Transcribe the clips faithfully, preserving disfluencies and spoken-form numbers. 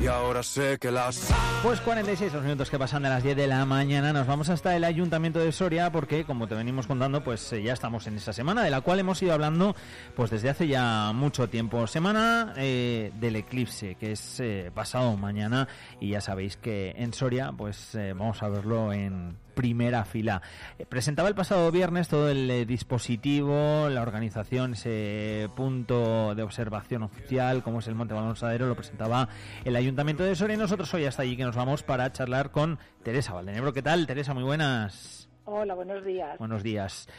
ahora sé que las... Pues cuarenta y seis los minutos que pasan de las diez de la mañana, nos vamos hasta el Ayuntamiento de Soria porque, como te venimos contando, pues eh, ya estamos en esa semana de la cual hemos ido hablando pues desde hace ya mucho tiempo. Semana eh, del eclipse, que es eh, pasado mañana, y ya sabéis que en Soria pues eh, vamos a verlo en primera fila. Eh, presentaba el pasado viernes todo el eh, dispositivo, la organización, ese punto de observación oficial, como es el Monte Balonsadero, lo presentaba el Ayuntamiento de Soria, y nosotros hoy hasta allí que nos vamos para charlar con Teresa Valdenebro. ¿Qué tal, Teresa? Muy buenas. Hola, buenos días. Buenos días.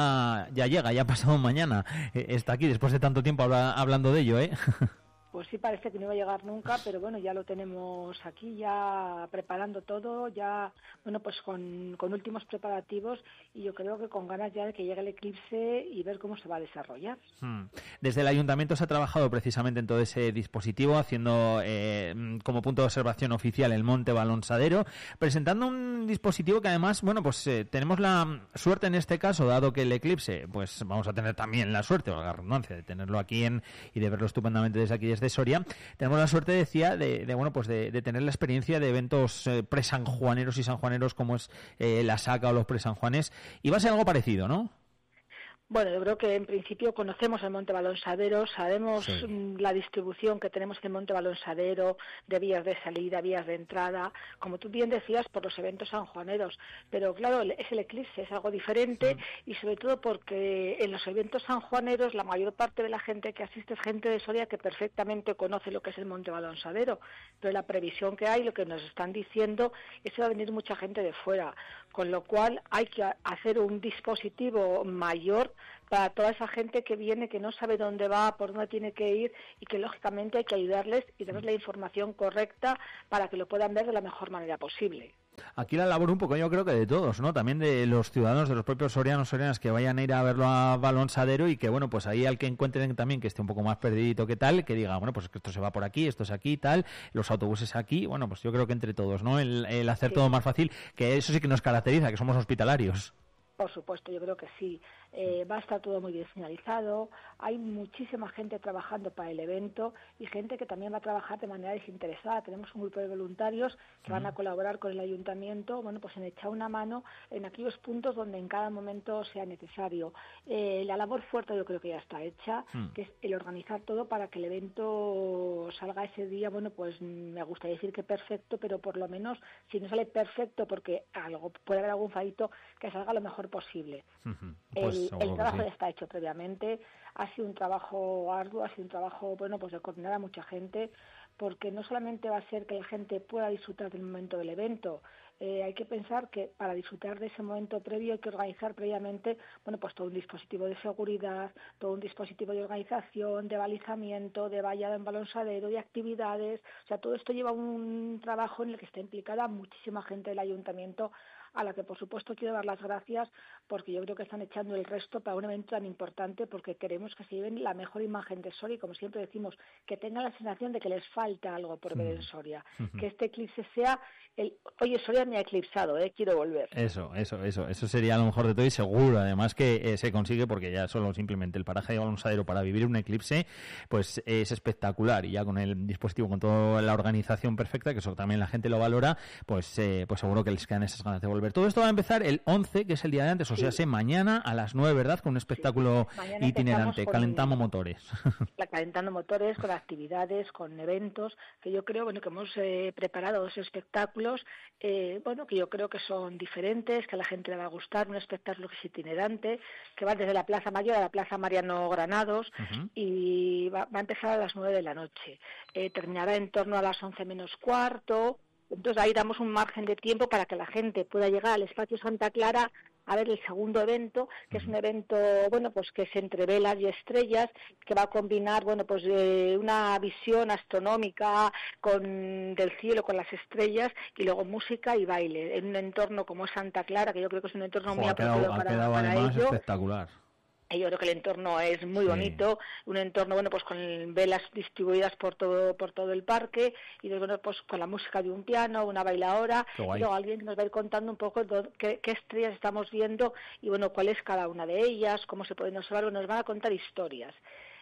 Ya ya llega, ya ha pasado mañana. Eh, está aquí después de tanto tiempo habla, hablando de ello, ¿eh? Pues sí, parece que no iba a llegar nunca, pero bueno, ya lo tenemos aquí, ya preparando todo, ya, bueno, pues con, con últimos preparativos, y yo creo que con ganas ya de que llegue el eclipse y ver cómo se va a desarrollar. Hmm. Desde el Ayuntamiento se ha trabajado precisamente en todo ese dispositivo, haciendo eh, como punto de observación oficial el Monte Balonsadero, presentando un dispositivo que además, bueno, pues eh, tenemos la suerte en este caso, dado que el eclipse, pues vamos a tener también la suerte, o la redundancia, de tenerlo aquí en y de verlo estupendamente desde aquí, desde Soria. Tenemos la suerte, decía, de, de bueno, pues de, de tener la experiencia de eventos eh, pre-sanjuaneros y sanjuaneros como es eh, la Saca o los pre-sanjuanes, y va a ser algo parecido, ¿no? Bueno, yo creo que en principio conocemos el Monte Balonsadero, sabemos sí. la distribución que tenemos en el Monte Balonsadero, de vías de salida, vías de entrada, como tú bien decías, por los eventos sanjuaneros, pero claro, es el eclipse, es algo diferente, sí. y sobre todo porque en los eventos sanjuaneros la mayor parte de la gente que asiste es gente de Soria que perfectamente conoce lo que es el Monte Balonsadero, pero la previsión que hay, lo que nos están diciendo, es que va a venir mucha gente de fuera, con lo cual hay que hacer un dispositivo mayor para toda esa gente que viene, que no sabe dónde va, por dónde tiene que ir, y que lógicamente hay que ayudarles y darles la información correcta para que lo puedan ver de la mejor manera posible. Aquí la labor un poco, yo creo que de todos, ¿no? También de los ciudadanos, de los propios sorianos, sorianas que vayan a ir a verlo a Balonsadero, y que, bueno, pues ahí al que encuentren también que esté un poco más perdidito que tal, que diga, bueno, pues que esto se va por aquí, esto es aquí, tal, los autobuses aquí, bueno, pues yo creo que entre todos, ¿no? El, el hacer sí. todo más fácil, que eso sí que nos caracteriza, que somos hospitalarios. Por supuesto, yo creo que sí. Eh, va a estar todo muy bien señalizado. Hay muchísima gente trabajando para el evento y gente que también va a trabajar de manera desinteresada. Tenemos un grupo de voluntarios que van a colaborar con el ayuntamiento, bueno, pues en echar una mano en aquellos puntos donde en cada momento sea necesario. Eh, la labor fuerte yo creo que ya está hecha, mm. que es el organizar todo para que el evento salga ese día, bueno, pues me gustaría decir que perfecto, pero por lo menos si no sale perfecto porque algo puede haber algún fallito, que salga lo mejor posible. Uh-huh. Pues el, el trabajo sí. ya está hecho previamente, ha sido un trabajo arduo, ha sido un trabajo, bueno, pues de coordinar a mucha gente, porque no solamente va a ser que la gente pueda disfrutar del momento del evento, eh, hay que pensar que para disfrutar de ese momento previo hay que organizar previamente, bueno, pues todo un dispositivo de seguridad, todo un dispositivo de organización, de balizamiento, de vallado en balonsadero, de actividades, o sea, todo esto lleva un trabajo en el que está implicada muchísima gente del ayuntamiento, a la que por supuesto quiero dar las gracias, porque yo creo que están echando el resto para un evento tan importante, porque queremos que se lleven la mejor imagen de Soria y, como siempre decimos, que tengan la sensación de que les falta algo por ver en Soria, uh-huh. que este eclipse sea el, oye, Soria me ha eclipsado, eh, quiero volver. Eso, eso, eso, eso sería lo mejor de todo, y seguro además que eh, se consigue, porque ya solo simplemente el paraje de Balonsadero para vivir un eclipse, pues es espectacular, y ya con el dispositivo, con toda la organización perfecta, que eso también la gente lo valora, pues eh, pues seguro que les quedan esas ganas de volver. Todo esto va a empezar el once, que es el día de antes, o sí. sea, sé, mañana a las nueve, ¿verdad? Con un espectáculo sí. itinerante, con, calentando motores. La, calentando motores, con actividades, con eventos, que yo creo, bueno, que hemos eh, preparado dos espectáculos, eh, bueno, que yo creo que son diferentes, que a la gente le va a gustar, un espectáculo que es itinerante, que va desde la Plaza Mayor a la Plaza Mariano Granados, uh-huh. y va, va a empezar a las nueve de la noche. Eh, terminará en torno a las once menos cuarto. Entonces ahí damos un margen de tiempo para que la gente pueda llegar al espacio Santa Clara a ver el segundo evento, que es un evento, bueno, pues que es entre velas y estrellas, que va a combinar, bueno, pues eh, una visión astronómica con del cielo, con las estrellas, y luego música y baile, en un entorno como es Santa Clara, que yo creo que es un entorno Joder, muy apropiado para, quedado para además ello. Espectacular. Yo creo que el entorno es muy sí. bonito, un entorno, bueno, pues con velas distribuidas por todo por todo el parque, y bueno, pues con la música de un piano, una bailaora, y luego alguien que nos va a ir contando un poco de qué, qué estrellas estamos viendo, y bueno, cuál es cada una de ellas, cómo se pueden observar, nos van a contar historias.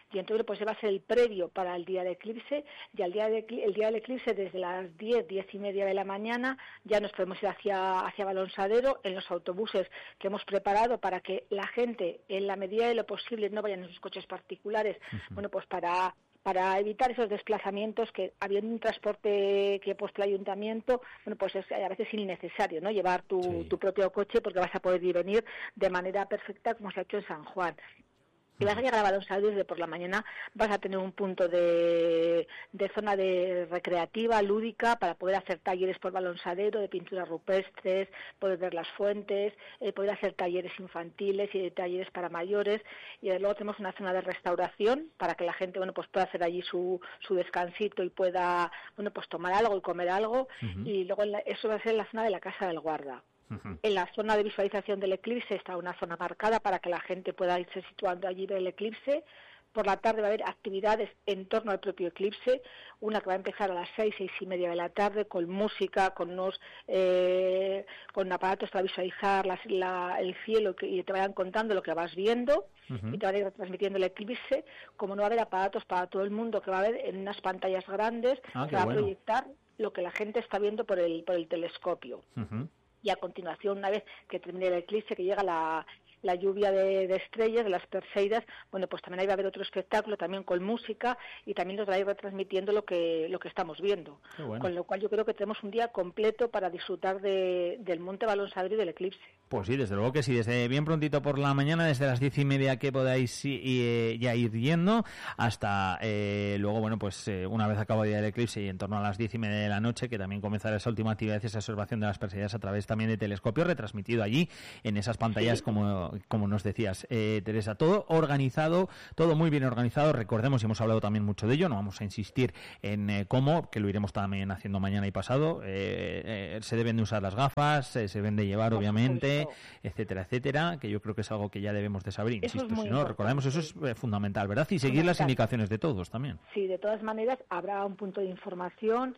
y entonces pues va a ser el previo para el día del eclipse, y al día de, el día del eclipse desde las diez, diez y media de la mañana ya nos podemos ir hacia, hacia Balonsadero en los autobuses que hemos preparado para que la gente, en la medida de lo posible, no vayan en sus coches particulares, uh-huh. bueno, pues para... para evitar esos desplazamientos que, habiendo un transporte que ha puesto el ayuntamiento, bueno, pues es a veces innecesario, ¿no? Llevar tu, sí. tu propio coche porque vas a poder ir y venir de manera perfecta como se ha hecho en San Juan. Si vas a llegar a Balonsadero desde por la mañana, vas a tener un punto de, de zona de recreativa, lúdica, para poder hacer talleres por Balonsadero, de pinturas rupestres, poder ver las fuentes, eh, poder hacer talleres infantiles y talleres para mayores, y luego tenemos una zona de restauración para que la gente, bueno, pues pueda hacer allí su, su descansito y pueda, bueno, pues tomar algo y comer algo, uh-huh. y luego en la, eso va a ser en la zona de la Casa del Guarda. Uh-huh. En la zona de visualización del eclipse está una zona marcada para que la gente pueda irse situando allí ver el eclipse. Por la tarde va a haber actividades en torno al propio eclipse, una que va a empezar a las seis, seis y media de la tarde, con música, con unos eh, con aparatos para visualizar la, la, el cielo que, y te vayan contando lo que vas viendo, uh-huh. y te van a ir transmitiendo el eclipse. Como no va a haber aparatos para todo el mundo, que va a haber en unas pantallas grandes, ah, se va bueno. a proyectar lo que la gente está viendo por el, por el telescopio. Uh-huh. Y a continuación, una vez que termine el eclipse, que llega la, la lluvia de, de estrellas, de las Perseidas, bueno, pues también ahí va a haber otro espectáculo, también con música, y también nos va a ir retransmitiendo lo que lo que estamos viendo. Bueno. Con lo cual yo creo que tenemos un día completo para disfrutar de, del Monte Balonsadero y del eclipse. Pues sí, desde luego que sí, desde bien prontito por la mañana, desde las diez y media que podáis y, y, ya ir yendo, hasta eh, luego, bueno, pues eh, una vez acabado el día del eclipse y en torno a las diez y media de la noche, que también comenzará esa última actividad, esa observación de las Perseidas a través también de telescopio, retransmitido allí en esas pantallas, sí. como, como nos decías, eh, Teresa. Todo organizado, todo muy bien organizado. Recordemos, y hemos hablado también mucho de ello, no vamos a insistir en eh, cómo, que lo iremos también haciendo mañana y pasado. Eh, eh, se deben de usar las gafas, eh, se deben de llevar, Por obviamente, supuesto. etcétera, etcétera, que yo creo que es algo que ya debemos de saber. Insisto, si no, importante. recordemos, eso es eh, fundamental, ¿verdad? Y seguir las indicaciones de todos también. Sí, de todas maneras, habrá un punto de información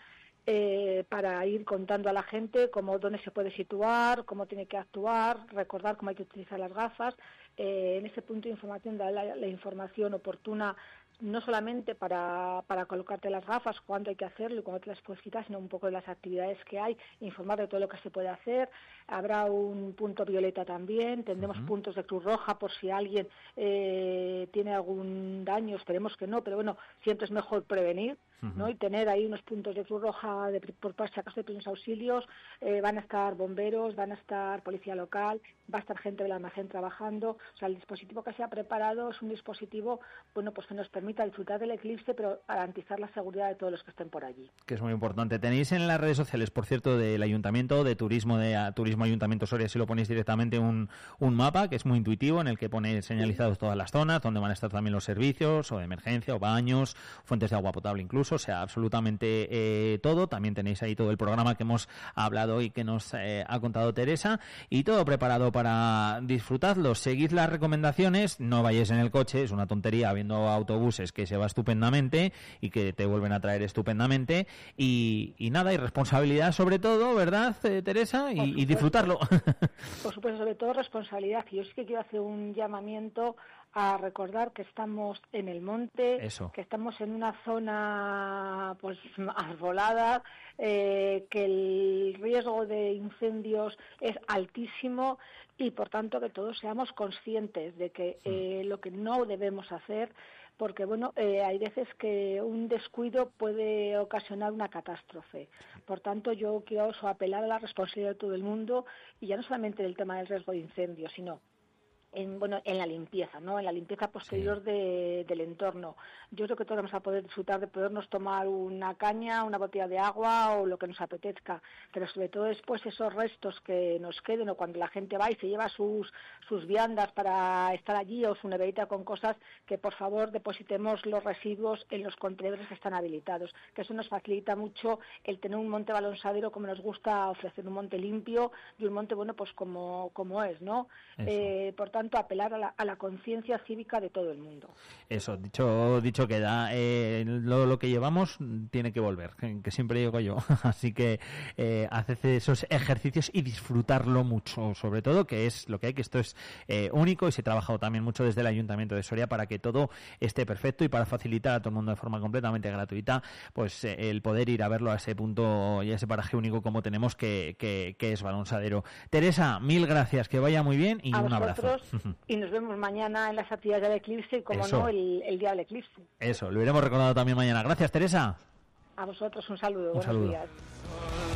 Eh, para ir contando a la gente cómo, dónde se puede situar, cómo tiene que actuar, recordar cómo hay que utilizar las gafas. Eh, en ese punto de información da la, la información oportuna, no solamente para, para colocarte las gafas, cuándo hay que hacerlo y cuándo te las puedes quitar, sino un poco de las actividades que hay, informar de todo lo que se puede hacer. Habrá un punto violeta también, tendremos uh-huh. puntos de Cruz Roja por si alguien eh, tiene algún daño, esperemos que no, pero bueno, siempre es mejor prevenir. Uh-huh. ¿no? Y tener ahí unos puntos de Cruz Roja de, por si acaso de primeros auxilios. Eh, van a estar bomberos, van a estar policía local, va a estar gente del almacén trabajando. O sea, el dispositivo que se ha preparado es un dispositivo, bueno, pues que nos permita disfrutar del eclipse, pero garantizar la seguridad de todos los que estén por allí. Que es muy importante. Tenéis en las redes sociales, por cierto, del Ayuntamiento, de Turismo, de a, Turismo Ayuntamiento Soria, si lo ponéis directamente, un, un mapa que es muy intuitivo, en el que pone señalizados sí. todas las zonas, donde van a estar también los servicios, o de emergencia, o baños, fuentes de agua potable incluso. O sea, absolutamente eh, todo. También tenéis ahí todo el programa que hemos hablado y que nos eh, ha contado Teresa, y todo preparado para disfrutarlo. Seguid las recomendaciones, no vayáis en el coche, es una tontería habiendo autobuses que se va estupendamente y que te vuelven a traer estupendamente, y, y nada, y responsabilidad sobre todo, ¿verdad, eh, Teresa? Y, y disfrutarlo. Por supuesto, sobre todo responsabilidad. Yo sí que quiero hacer un llamamiento a recordar que estamos en el monte, Eso. que estamos en una zona pues arbolada, eh, que el riesgo de incendios es altísimo, y por tanto que todos seamos conscientes de que sí. eh, lo que no debemos hacer, porque bueno, eh, hay veces que un descuido puede ocasionar una catástrofe. Por tanto, yo quiero apelar a la responsabilidad de todo el mundo, y ya no solamente del tema del riesgo de incendios, sino en bueno en la limpieza, ¿no? En la limpieza posterior sí. de, del entorno. Yo creo que todos vamos a poder disfrutar de podernos tomar una caña, una botella de agua o lo que nos apetezca, pero sobre todo después esos restos que nos queden, o cuando la gente va y se lleva sus sus viandas para estar allí, o su neverita con cosas, que por favor depositemos los residuos en los contenedores que están habilitados, que eso nos facilita mucho el tener un monte balonsadero como nos gusta ofrecer, un monte limpio y un monte bueno pues como como es, ¿no? Eh, por tanto, tanto apelar a la, a la conciencia cívica de todo el mundo. Eso, dicho dicho queda, eh, lo, lo que llevamos tiene que volver, que, que siempre digo yo, así que eh, haced esos ejercicios y disfrutarlo mucho, sobre todo, que es lo que hay, que esto es eh, único y se ha trabajado también mucho desde el Ayuntamiento de Soria para que todo esté perfecto y para facilitar a todo el mundo de forma completamente gratuita pues eh, el poder ir a verlo a ese punto y a ese paraje único como tenemos que, que, que es Balonsadero. Teresa, mil gracias, que vaya muy bien y a un abrazo. Y nos vemos mañana en las actividades del eclipse y, como Eso. no, el, el día del eclipse. Eso, lo iremos recordando también mañana. Gracias, Teresa. A vosotros un saludo. Un Buenos saludo. días.